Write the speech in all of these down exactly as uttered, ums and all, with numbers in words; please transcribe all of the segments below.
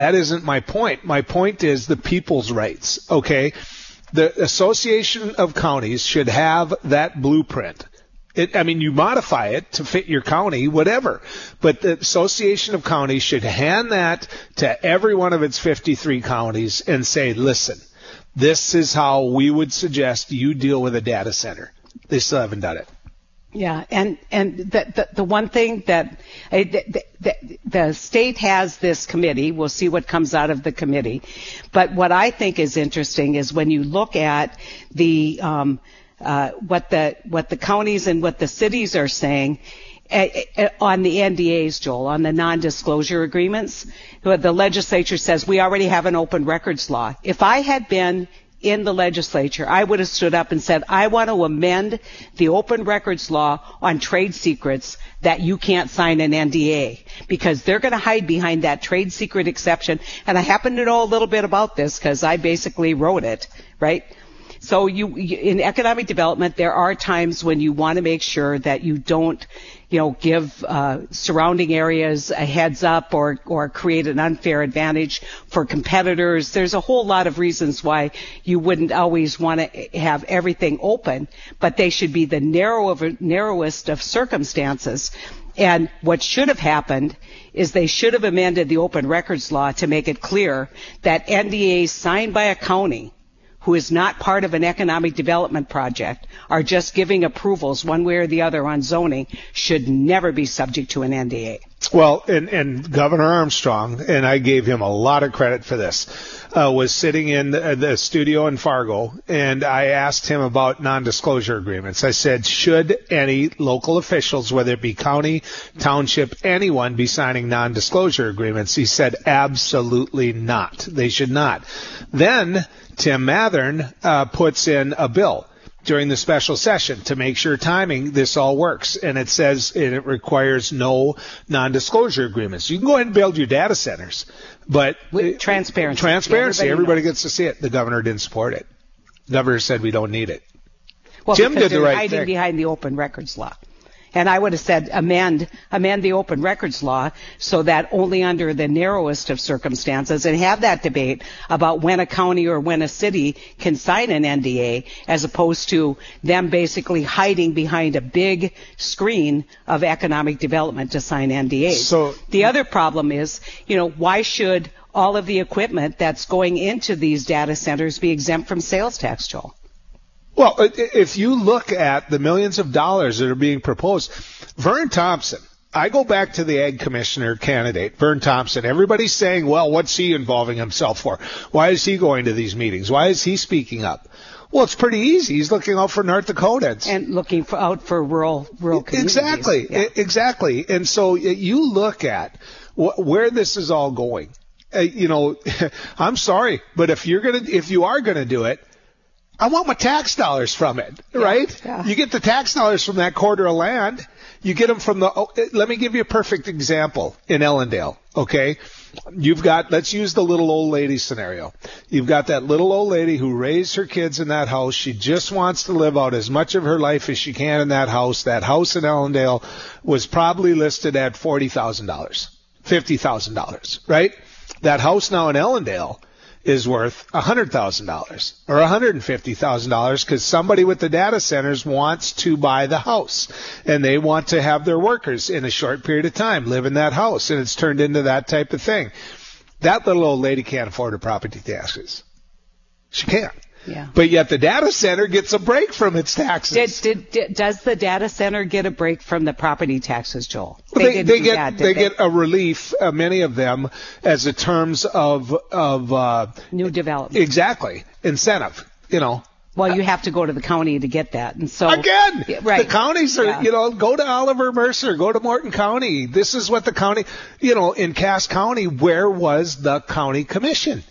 That isn't my point. My point is the people's rights, okay? The Association of Counties should have that blueprint. It, I mean, you modify it to fit your county, whatever. But the Association of Counties should hand that to every one of its fifty-three counties and say, listen, this is how we would suggest you deal with a data center. They still haven't done it. Yeah, and and the the, the one thing that uh, the, the, the state has this committee. We'll see what comes out of the committee. But what I think is interesting is when you look at the um, uh, what the what the counties and what the cities are saying uh, uh, on the N D As, Joel, on the non-disclosure agreements. The legislature says we already have an open records law. If I had been in the legislature, I would have stood up and said, I want to amend the open records law on trade secrets that you can't sign an N D A, because they're going to hide behind that trade secret exception. And I happen to know a little bit about this because I basically wrote it, right? So you, you, in economic development, there are times when you want to make sure that you don't, you know, give uh, surrounding areas a heads up or, or create an unfair advantage for competitors. There's a whole lot of reasons why you wouldn't always want to have everything open, but they should be the narrow of, narrowest of circumstances. And what should have happened is they should have amended the open records law to make it clear that N D As signed by a county who is not part of an economic development project are just giving approvals one way or the other on zoning should never be subject to an N D A. Well, and, and Governor Armstrong, and I gave him a lot of credit for this, uh, was sitting in the, the studio in Fargo, and I asked him about non-disclosure agreements. I said, should any local officials, whether it be county, township, anyone, be signing non-disclosure agreements? He said, absolutely not. They should not. Then Tim Mathern uh, puts in a bill during the special session to make sure timing this all works, and it says and it requires no non-disclosure agreements. You can go ahead and build your data centers, but with transparency, transparency, everybody, everybody gets to see it. The governor didn't support it. The governor said we don't need it. Well, Jim because did the right hiding thing behind the open records law. And I would have said amend amend the open records law so that only under the narrowest of circumstances, and have that debate about when a county or when a city can sign an N D A, as opposed to them basically hiding behind a big screen of economic development to sign N D As. So the other problem is, you know, why should all of the equipment that's going into these data centers be exempt from sales tax, Joel? Well, if you look at the millions of dollars that are being proposed, Vern Thompson, I go back to the ag commissioner candidate, Vern Thompson. Everybody's saying, well, what's he involving himself for? Why is he going to these meetings? Why is he speaking up? Well, it's pretty easy. He's looking out for North Dakotans. And looking for, out for rural rural communities. Exactly, yeah. exactly. And so you look at wh- where this is all going. Uh, you know, I'm sorry, but if you're gonna, if you are gonna do it, I want my tax dollars from it, right? Yeah, yeah. You get the tax dollars from that quarter of land. You get them from the, oh, let me give you a perfect example in Ellendale, okay? You've got, let's use the little old lady scenario. You've got that little old lady who raised her kids in that house. She just wants to live out as much of her life as she can in that house. That house in Ellendale was probably listed at forty thousand dollars, fifty thousand dollars, right? That house now in Ellendale is worth one hundred thousand dollars or one hundred fifty thousand dollars because somebody with the data centers wants to buy the house, and they want to have their workers in a short period of time live in that house, and it's turned into that type of thing. That little old lady can't afford her property taxes. She can't. Yeah. But yet the data center gets a break from its taxes. Did, did, did, does the data center get a break from the property taxes, Joel? Well, they, they get that, they, they get a relief, uh, many of them, as a terms of of uh, new development. Exactly, incentive. You know. Well, you have to go to the county to get that, and so again, yeah, right. the counties are. Yeah. You know, go to Oliver Mercer, go to Morton County. This is what the county. You know, in Cass County, where was the county commission?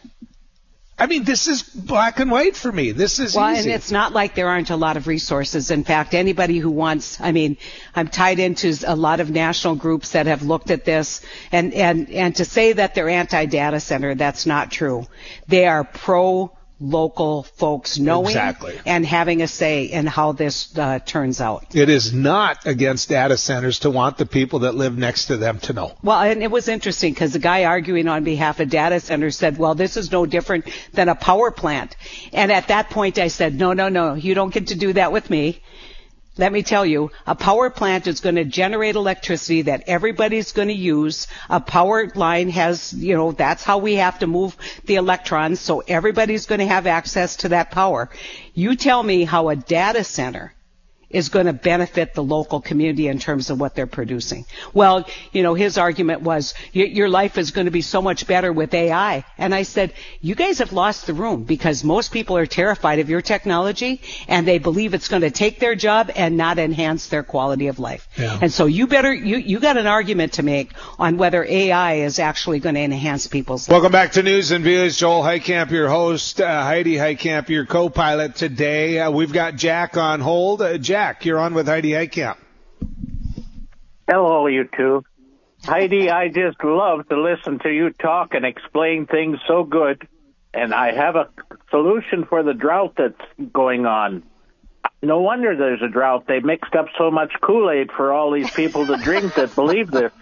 I mean, this is black and white for me. This is well, easy. And it's not like there aren't a lot of resources. In fact, anybody who wants, I mean, I'm tied into a lot of national groups that have looked at this, and, and, and to say that they're anti-data center, that's not true. They are pro local folks knowing exactly. and having a say in how this uh, turns out. It is not against data centers to want the people that live next to them to know. Well, and it was interesting because the guy arguing on behalf of data centers said, well, this is no different than a power plant. And at that point I said, no, no, no, you don't get to do that with me. Let me tell you, a power plant is going to generate electricity that everybody's going to use. A power line has, you know, that's how we have to move the electrons, so everybody's going to have access to that power. You tell me how a data center is going to benefit the local community in terms of what they're producing. Well, you know, his argument was, your life is going to be so much better with A I. And I said, you guys have lost the room because most people are terrified of your technology and they believe it's going to take their job and not enhance their quality of life. Yeah. And so you better, you, you got an argument to make on whether A I is actually going to enhance people's lives. Welcome back to News and Views. Joel Heitkamp, your host, uh, Heidi Heitkamp, your co-pilot today. Uh, we've got Jack on hold. Uh, Jack, Jack, you're on with Heidi Heitkamp. Hello, you two. Heidi, I just love to listen to you talk and explain things so good. And I have a solution for the drought that's going on. No wonder there's a drought. They mixed up so much Kool-Aid for all these people to drink that believe this.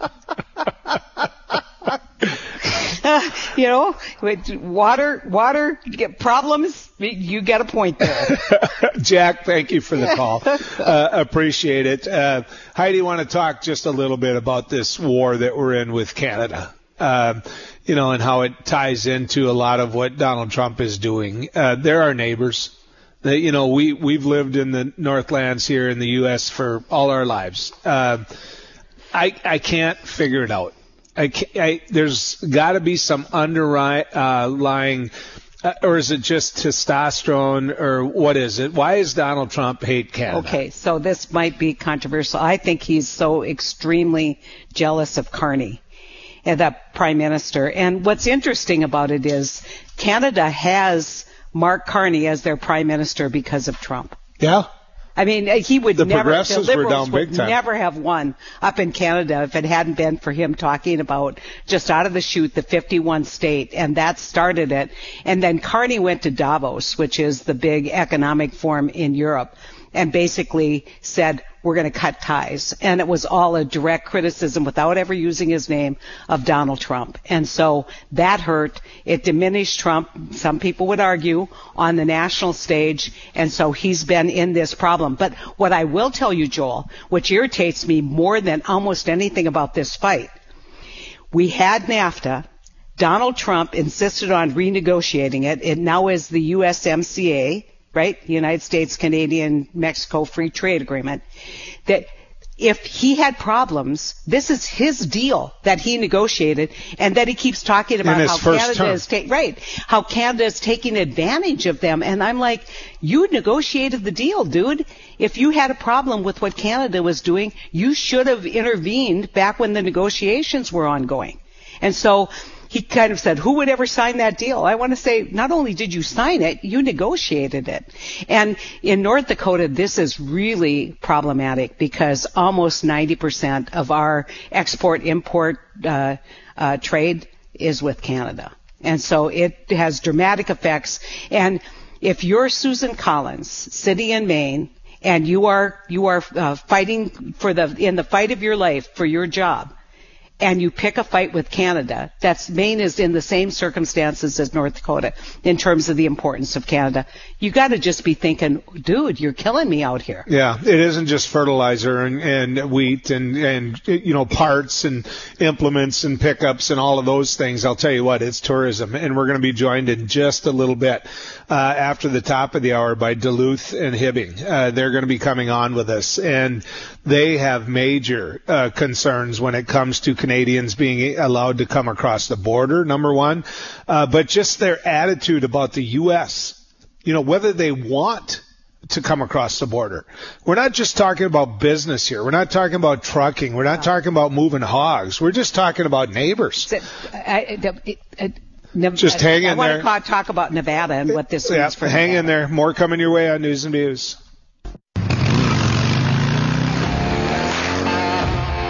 Uh, you know, with water, water get problems, you get a point there. Jack, thank you for the call. Uh, appreciate it. Uh, Heidi, want to talk just a little bit about this war that we're in with Canada, uh, you know, and how it ties into a lot of what Donald Trump is doing. Uh, they're our neighbors. They, you know, we, we've lived in the Northlands here in the U S for all our lives. Uh, I, I can't figure it out. I, I, there's got to be some underlying, uh, or is it just testosterone, or what is it? Why does Donald Trump hate Canada? Okay, so this might be controversial. I think he's so extremely jealous of Carney, and the Prime Minister. And what's interesting about it is Canada has Mark Carney as their Prime Minister because of Trump. Yeah. I mean, he would the never, progressives the Liberals were down big would time. never have won up in Canada if it hadn't been for him talking about just out of the chute the fifty-one state, and that started it. And then Carney went to Davos, which is the big economic forum in Europe, and basically said, we're going to cut ties. And it was all a direct criticism, without ever using his name, of Donald Trump. And so that hurt. It diminished Trump, some people would argue, on the national stage. And so he's been in this problem. But what I will tell you, Joel, which irritates me more than almost anything about this fight, we had NAFTA. Donald Trump insisted on renegotiating it. It now is the U S M C A. Right? The United States, Canadian, Mexico Free Trade Agreement, that if he had problems, this is his deal that he negotiated, and that he keeps talking about how Canada term. is ta- right, how Canada is taking advantage of them. And I'm like, you negotiated the deal, dude. If you had a problem with what Canada was doing, you should have intervened back when the negotiations were ongoing. And so he kind of said, who would ever sign that deal? I want to say, not only did you sign it, you negotiated it. And in North Dakota, this is really problematic because almost ninety percent of our export-import uh, uh, trade is with Canada. And so it has dramatic effects. And if you're Susan Collins, sitting in Maine, and you are you are uh, fighting for the in the fight of your life for your job, and you pick a fight with Canada, that's Maine is in the same circumstances as North Dakota in terms of the importance of Canada. You got to just be thinking, dude, you're killing me out here. Yeah, it isn't just fertilizer and, and wheat and, and, you know, parts and implements and pickups and all of those things. I'll tell you what, it's tourism. And we're going to be joined in just a little bit uh, after the top of the hour by Duluth and Hibbing. Uh, they're going to be coming on with us. And they have major uh, concerns when it comes to Canadians being allowed to come across the border, number one, uh, but just their attitude about the U S, you know, whether they want to come across the border. We're not just talking about business here. We're not talking about trucking. We're not talking about moving hogs. We're just talking about neighbors. I, I, I, I, just hang in there. I want to talk about Nevada and what this yeah, means for hang Nevada. in there. More coming your way on News and Views.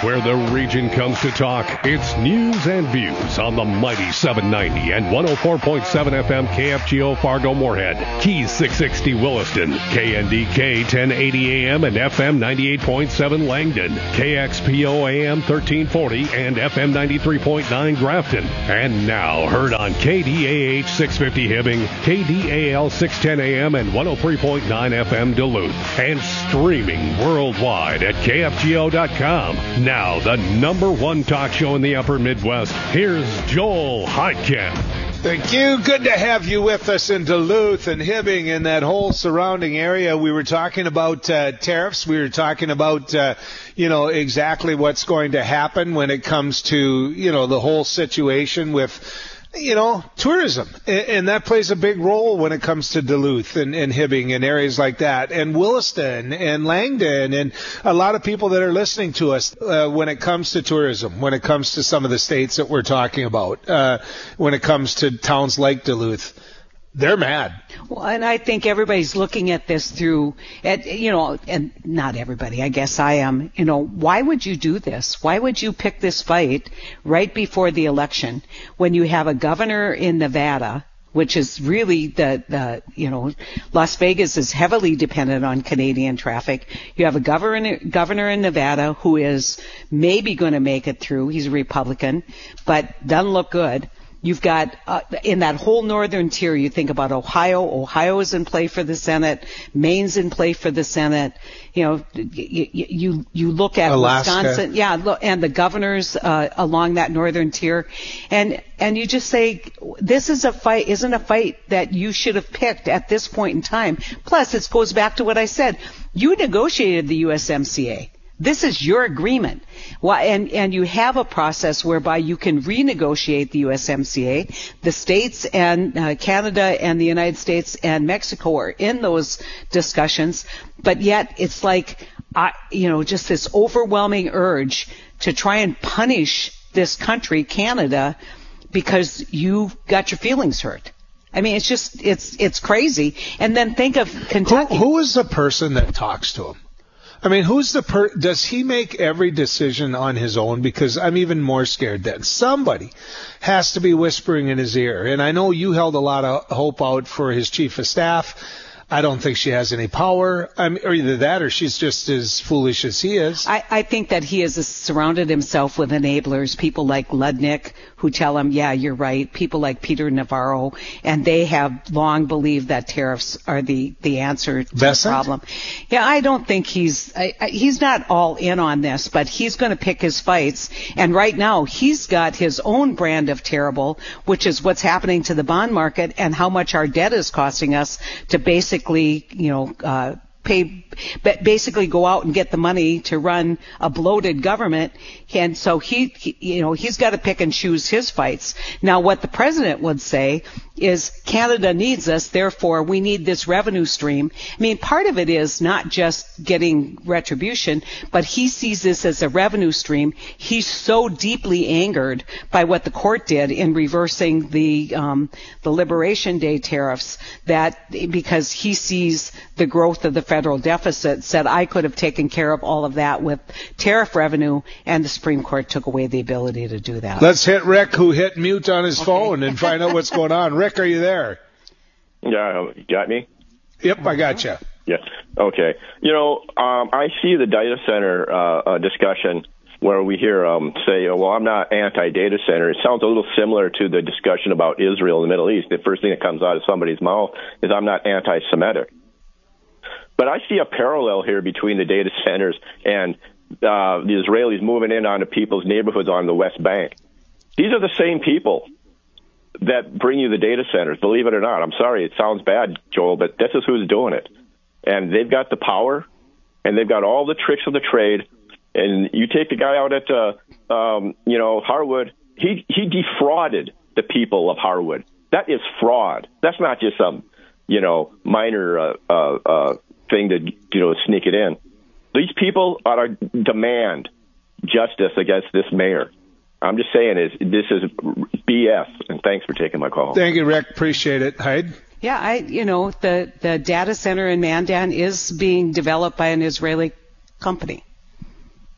where the region comes to talk. It's News and Views on the mighty seven ninety and one oh four point seven F M K F G O Fargo Moorhead, Keys six sixty Williston, K N D K ten eighty A M and F M ninety-eight point seven Langdon, K X P O A M thirteen forty and F M ninety-three point nine Grafton. And now heard on K D A H six fifty Hibbing, K D A L six ten A M and one oh three point nine F M Duluth, and streaming worldwide at K F G O dot com. Now, the number one talk show in the upper Midwest. Here's Joel Heitkamp. Thank you. Good to have you with us in Duluth and Hibbing and that whole surrounding area. We were talking about uh, tariffs. We were talking about, uh, you know, exactly what's going to happen when it comes to, you know, the whole situation with, you know, tourism. And that plays a big role when it comes to Duluth and, and Hibbing and areas like that, and Williston and Langdon, and a lot of people that are listening to us uh, when it comes to tourism, when it comes to some of the states that we're talking about, uh, when it comes to towns like Duluth. They're mad. Well, and I think everybody's looking at this through, at, you know, and not everybody, I guess I am, you know, why would you do this? Why would you pick this fight right before the election when you have a governor in Nevada, which is really the, the, you know, Las Vegas is heavily dependent on Canadian traffic. You have a governor, governor in Nevada who is maybe going to make it through. He's a Republican, but doesn't look good. You've got, uh, in that whole northern tier, you think about Ohio. Ohio is in play for the Senate. Maine's in play for the Senate. You know, you, you, you look at Alaska. Wisconsin. Yeah, look, and the governors, uh, along that northern tier. And, and you just say, this is a fight, isn't a fight that you should have picked at this point in time. Plus, it goes back to what I said. You negotiated the U S M C A. This is your agreement. Well, and, and you have a process whereby you can renegotiate the U S M C A. The states and uh, Canada and the United States and Mexico are in those discussions, but yet it's like, uh, you know, just this overwhelming urge to try and punish this country, Canada, because you got your feelings hurt. I mean, it's just, it's, it's crazy. And then think of Kentucky. Who, who is the person that talks to him? I mean, who's the per, does he make every decision on his own? Because I'm even more scared that somebody has to be whispering in his ear. And I know you held a lot of hope out for his chief of staff. I don't think she has any power. I mean, or either that or she's just as foolish as he is. I, I think that he has surrounded himself with enablers, people like Ludnick, who tell him, yeah, you're right, people like Peter Navarro, and they have long believed that tariffs are the, the answer to Bessent? the problem. Yeah, I don't think he's, I, I, he's not all in on this, but he's going to pick his fights. And right now, he's got his own brand of terrible, which is what's happening to the bond market and how much our debt is costing us to basically you know, uh, pay, basically go out and get the money to run a bloated government. And so he, he you know, he's got to pick and choose his fights. Now, what the president would say is Canada needs us, therefore we need this revenue stream. I mean, part of it is not just getting retribution, but he sees this as a revenue stream. He's so deeply angered by what the court did in reversing the um, the Liberation Day tariffs that because he sees the growth of the federal deficit, said I could have taken care of all of that with tariff revenue, and the Supreme Court took away the ability to do that. Let's hit Rick, who hit mute on his okay. phone, and find out what's going on. Rick, are you there? Yeah, you got me? Yep, I got you. Yeah. Okay. You know, um, I see the data center uh, uh, discussion where we hear um, say, oh, well, I'm not anti-data center. It sounds a little similar to the discussion about Israel and the Middle East. The first thing that comes out of somebody's mouth is I'm not anti-Semitic. But I see a parallel here between the data centers and uh, the Israelis moving in onto people's neighborhoods on the West Bank. These are the same people that bring you the data centers, believe it or not. I'm sorry, it sounds bad, Joel, but this is who's doing it. And they've got the power, and they've got all the tricks of the trade. And you take the guy out at, uh, um, you know, Harwood, he, he defrauded the people of Harwood. That is fraud. That's not just some, you know, minor uh, uh, uh, thing to, you know, sneak it in. These people ought to demand justice against this mayor. I'm just saying is this is B S, and thanks for taking my call. Thank you, Rick. Appreciate it. Hyde? Yeah, I, you know, the, the data center in Mandan is being developed by an Israeli company.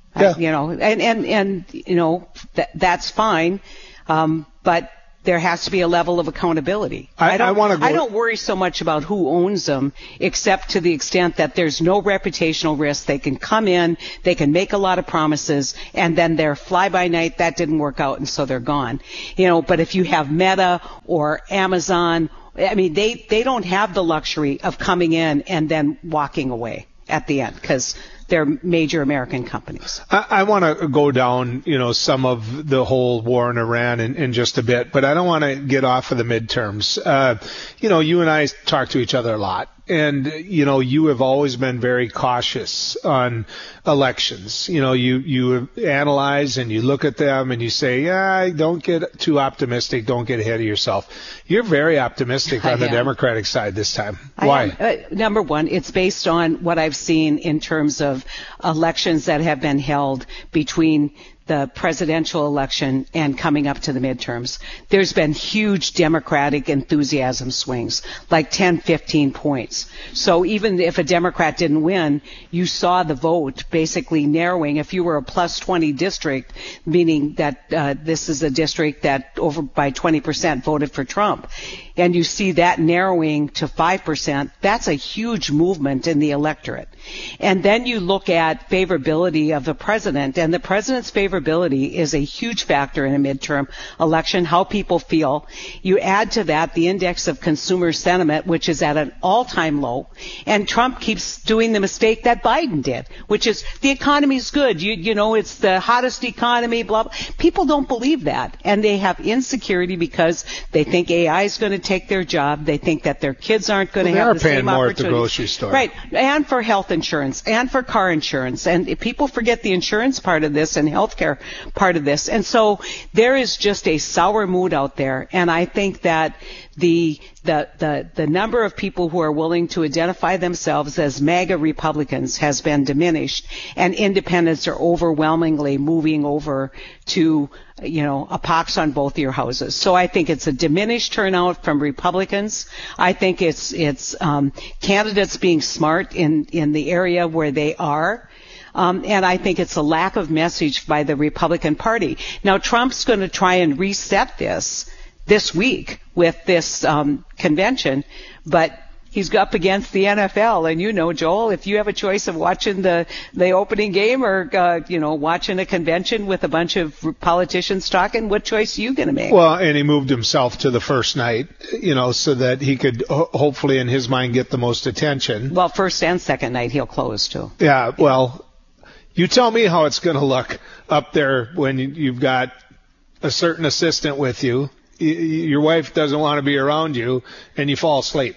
Yeah. I, you know, and, and, and, you know, that, that's fine. Um, but there has to be a level of accountability. I, I don't, I want to go. I don't worry so much about who owns them, except to the extent that there's no reputational risk. They can come in, they can make a lot of promises, and then they're fly by night. That didn't work out, and so they're gone. You know, but if you have Meta or Amazon, I mean, they, they don't have the luxury of coming in and then walking away at the end, because they're major American companies. I, I want to go down, you know, some of the whole war in Iran in, in just a bit, but I don't want to get off of the midterms. Uh, you know, you and I talk to each other a lot, and, you know, you have always been very cautious on elections. You know, you, you analyze and you look at them and you say, yeah, don't get too optimistic. Don't get ahead of yourself. You're very optimistic on I the am. Democratic side this time. I Why? am. Uh, number one, it's based on what I've seen in terms of elections that have been held between the presidential election and coming up to the midterms. There's been huge Democratic enthusiasm swings, like ten, fifteen points. So even if a Democrat didn't win, you saw the vote basically narrowing. If you were a plus twenty district, meaning that uh, this is a district that over by twenty percent voted for Trump, and you see that narrowing to five percent, that's a huge movement in the electorate. And then you look at favorability of the president, and the president's favorability is a huge factor in a midterm election, how people feel. You add to that the index of consumer sentiment, which is at an all-time low, and Trump keeps doing the mistake that Biden did, which is the economy's good. You, you know, it's the hottest economy, blah, blah. People don't believe that, and they have insecurity because they think A I is going to take their job. They think that their kids aren't going Well, to they have are the paying same more at the opportunities. grocery store. Right, and for health insurance, and for car insurance, and if people forget the insurance part of this and healthcare part of this. And so there is just a sour mood out there, and I think that the the the the number of people who are willing to identify themselves as MAGA Republicans has been diminished, and independents are overwhelmingly moving over to, you know, a pox on both your houses. So I think it's a diminished turnout from Republicans. I think it's it's um, candidates being smart in in the area where they are. Um, and I think it's a lack of message by the Republican Party. Now, Trump's going to try and reset this this week with this um, convention, but he's up against the N F L. And you know, Joel, if you have a choice of watching the, the opening game or, uh, you know, watching a convention with a bunch of politicians talking, what choice are you going to make? Well, and he moved himself to the first night, you know, so that he could ho- hopefully, in his mind, get the most attention. Well, first and second night he'll close, too. Yeah, well, you tell me how it's going to look up there when you've got a certain assistant with you, y- your wife doesn't want to be around you, and you fall asleep.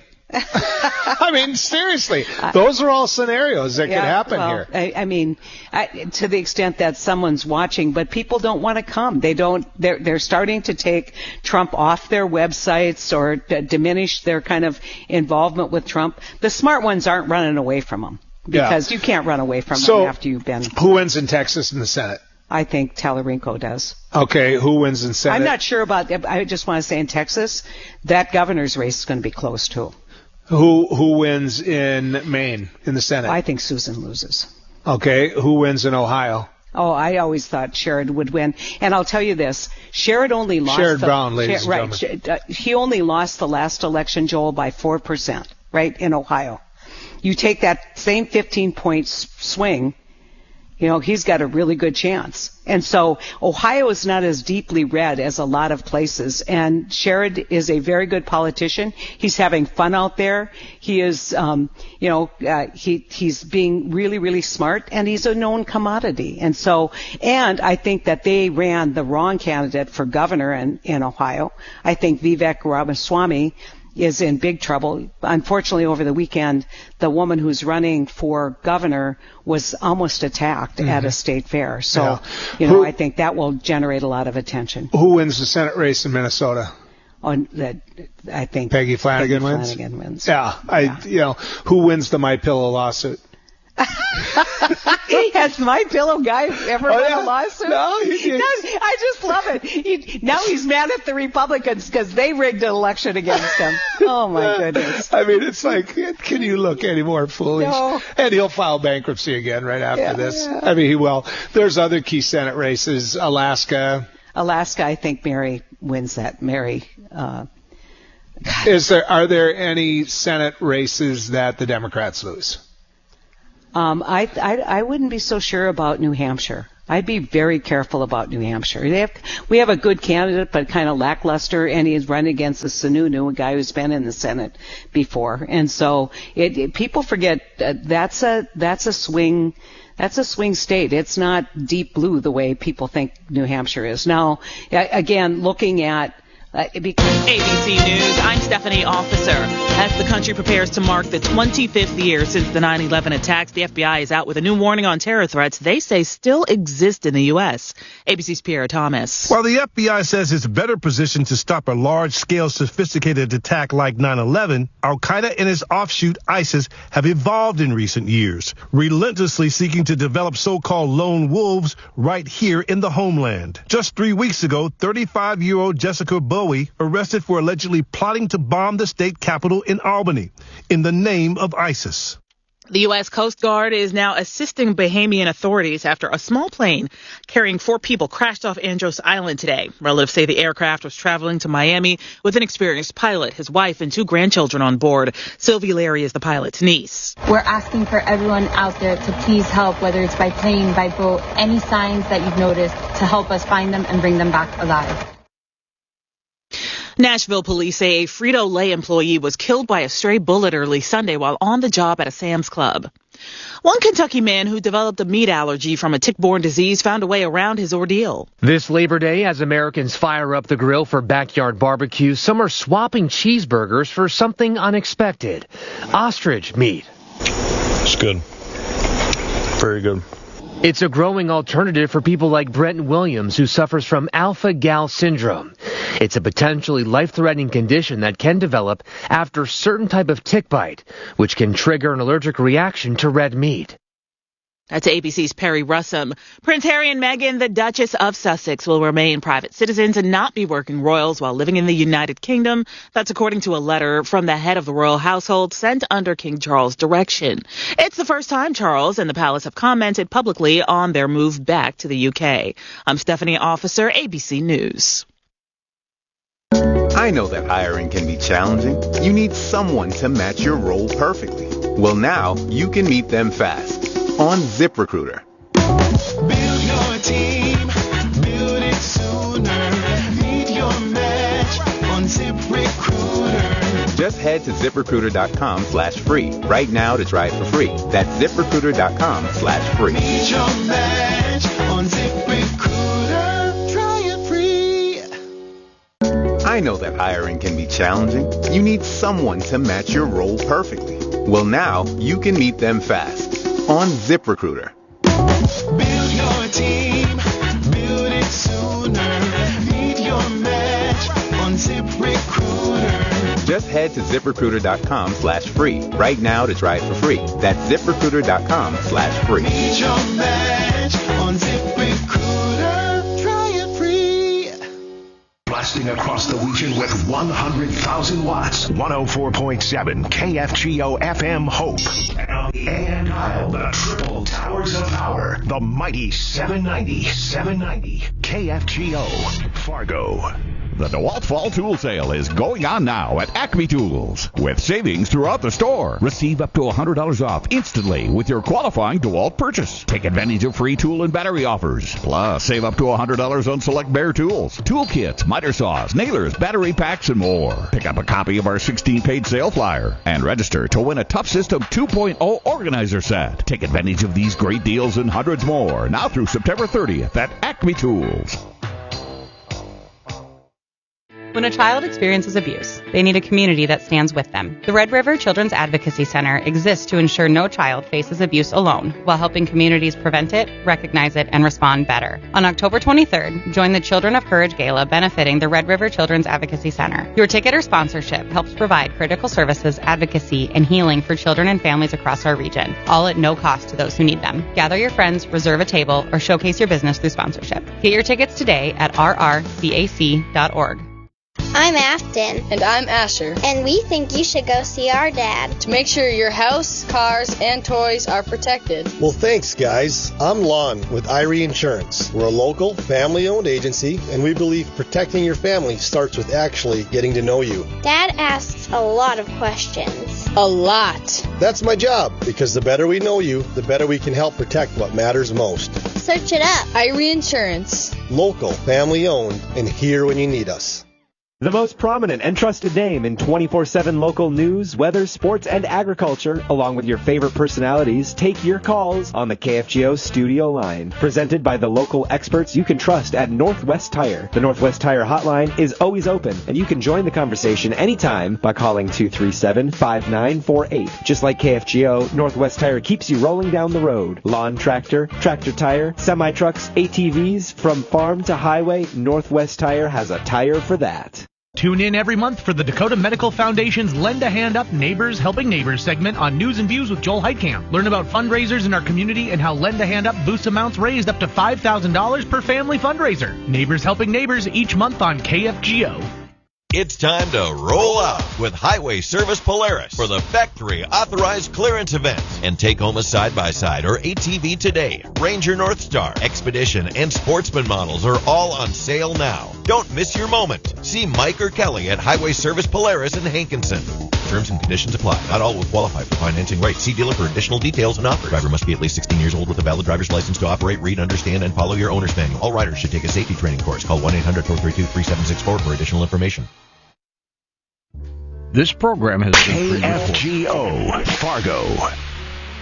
I mean, seriously, those are all scenarios that yeah, could happen well, here. I, I mean, I, to the extent that someone's watching, but people don't want to come. They don't. They're they're starting to take Trump off their websites or d- diminish their kind of involvement with Trump. The smart ones aren't running away from him because Yeah. you can't run away from So, him after you've been. Who wins in Texas in the Senate? I think Talarenko does. Okay, who wins in Senate? I'm not sure about. I just want to say in Texas, that governor's race is going to be close too. Who who wins in Maine in the Senate? I think Susan loses. Okay, who wins in Ohio? Oh, I always thought Sherrod would win. And I'll tell you this, Sherrod only lost... Sherrod the, Brown, ladies Sher- and right, gentlemen. Sh- uh, he only lost the last election, Joel, by four percent, right, in Ohio. You take that same fifteen-point swing, you know, he's got a really good chance. And so Ohio is not as deeply red as a lot of places. And Sherrod is a very good politician. He's having fun out there. He is, um, you know, uh, he he's being really, really smart, and he's a known commodity. And so, and I think that they ran the wrong candidate for governor in, in Ohio. I think Vivek Ramaswamy is in big trouble. Unfortunately, over the weekend, the woman who's running for governor was almost attacked mm-hmm. at a state fair. So, yeah. you know, who, I think that will generate a lot of attention. Who wins the Senate race in Minnesota? On that, I think Peggy Flanagan Peggy wins. Flanagan wins. Yeah, I, yeah. you know, who wins the My Pillow lawsuit? Has My Pillow guy ever Oh, won yeah. a lawsuit? No, he did. does. I just love it. He, now he's mad at the Republicans because they rigged an election against him. Oh, my goodness. I mean, it's like, can you look any more foolish? No. And he'll file bankruptcy again right after Yeah, this. yeah. I mean, he will. There's other key Senate races. Alaska. Alaska, I think Mary wins that. Mary. Uh, Is there? Are there any Senate races that the Democrats lose? Um, I, I I wouldn't be so sure about New Hampshire. I'd be very careful about New Hampshire. They have, we have a good candidate, but kind of lackluster, and he's running against a Sununu, a guy who's been in the Senate before. And so it, it, people forget uh, that's a that's a swing. That's a swing state. It's not deep blue the way people think New Hampshire is. Now, again, looking at Uh, because A B C News, I'm Stephanie Officer. As the country prepares to mark the twenty-fifth year since the nine eleven attacks, the F B I is out with a new warning on terror threats they say still exist in the U S. A B C's Pierre Thomas. While the F B I says it's better positioned to stop a large-scale, sophisticated attack like nine eleven, Al-Qaeda and its offshoot ISIS have evolved in recent years, relentlessly seeking to develop so-called lone wolves right here in the homeland. Just three weeks ago, thirty-five-year-old Jessica Bowie arrested for allegedly plotting to bomb the state capitol in Albany in the name of ISIS. The U S. Coast Guard is now assisting Bahamian authorities after a small plane carrying four people crashed off Andros Island today. Relatives say the aircraft was traveling to Miami with an experienced pilot, his wife, and two grandchildren on board. Sylvie Larry is the pilot's niece. We're asking for everyone out there to please help, whether it's by plane, by boat, any signs that you've noticed, to help us find them and bring them back alive. Nashville police say a Frito-Lay employee was killed by a stray bullet early Sunday while on the job at a Sam's Club. One Kentucky man who developed a meat allergy from a tick-borne disease found a way around his ordeal. This Labor Day, as Americans fire up the grill for backyard barbecues, some are swapping cheeseburgers for something unexpected. Ostrich meat. It's good. Very good. It's a growing alternative for people like Brent Williams, who suffers from alpha-gal syndrome. It's a potentially life-threatening condition that can develop after a certain type of tick bite, which can trigger an allergic reaction to red meat. That's A B C's Perry Russum. Prince Harry and Meghan, the Duchess of Sussex, will remain private citizens and not be working royals while living in the United Kingdom. That's according to a letter from the head of the royal household sent under King Charles' direction. It's the first time Charles and the palace have commented publicly on their move back to the U K. I'm Stephanie Officer, A B C News. I know that hiring can be challenging. You need someone to match your role perfectly. Well, now you can meet them fast on ZipRecruiter. Build your team, build it sooner. Meet your match on ZipRecruiter. Just head to ZipRecruiter.com slash free right now to try it for free. That's ZipRecruiter.com slash free. Meet your match on ZipRecruiter. Try it free. I know that hiring can be challenging. You need someone to match your role perfectly. Well, now you can meet them fast on ZipRecruiter. Build your team, build it sooner. Meet your match on ZipRecruiter. Just head to ZipRecruiter.com slash free right now to try it for free. That's ZipRecruiter.com slash free. Meet your match on ZipRecruiter. Try it free. Blasting across the region with one hundred thousand watts. one oh four point seven K F G O F M Hope. And on the A M dial, the triple towers of power. The mighty seven ninety, seven ninety K F G O Fargo. The DeWalt Fall Tool Sale is going on now at Acme Tools with savings throughout the store. Receive up to one hundred dollars off instantly with your qualifying DeWalt purchase. Take advantage of free tool and battery offers. Plus, save up to one hundred dollars on select Bear tools, tool kits, miter saws, nailers, battery packs, and more. Pick up a copy of our sixteen-page sale flyer and register to win a Tough System two point oh organizer set. Take advantage of these great deals and hundreds more now through September thirtieth at Acme Tools. When a child experiences abuse, they need a community that stands with them. The Red River Children's Advocacy Center exists to ensure no child faces abuse alone, while helping communities prevent it, recognize it, and respond better. On October twenty-third, join the Children of Courage Gala benefiting the Red River Children's Advocacy Center. Your ticket or sponsorship helps provide critical services, advocacy, and healing for children and families across our region, all at no cost to those who need them. Gather your friends, reserve a table, or showcase your business through sponsorship. Get your tickets today at r r c a c dot org. I'm Afton. And I'm Asher. And we think you should go see our dad. To make sure your house, cars, and toys are protected. Well, thanks, guys. I'm Lon with Irie Insurance. We're a local, family-owned agency, and we believe protecting your family starts with actually getting to know you. Dad asks a lot of questions. A lot. That's my job, because the better we know you, the better we can help protect what matters most. Search it up. Irie Insurance. Local, family-owned, and here when you need us. The most prominent and trusted name in twenty-four seven local news, weather, sports, and agriculture, along with your favorite personalities, take your calls on the K F G O studio line. Presented by the local experts you can trust at Northwest Tire. The Northwest Tire hotline is always open, and you can join the conversation anytime by calling two three seven, five nine four eight. Just like K F G O, Northwest Tire keeps you rolling down the road. Lawn tractor, tractor tire, semi-trucks, A T Vs, from farm to highway, Northwest Tire has a tire for that. Tune in every month for the Dakota Medical Foundation's Lend a Hand Up Neighbors Helping Neighbors segment on News and Views with Joel Heitkamp. Learn about fundraisers in our community and how Lend a Hand Up boosts amounts raised up to five thousand dollars per family fundraiser. Neighbors Helping Neighbors each month on K F G O. It's time to roll out with Highway Service Polaris for the factory authorized clearance event and take home a side-by-side or A T V today. Ranger Northstar, Expedition, and Sportsman models are all on sale now. Don't miss your moment. See Mike or Kelly at Highway Service Polaris in Hankinson. Terms and conditions apply. Not all will qualify for financing rates. See dealer for additional details and offers. Driver must be at least sixteen years old with a valid driver's license to operate, read, understand, and follow your owner's manual. All riders should take a safety training course. Call one eight hundred, four three two, three seven six four for additional information. This program has been K F G O Fargo.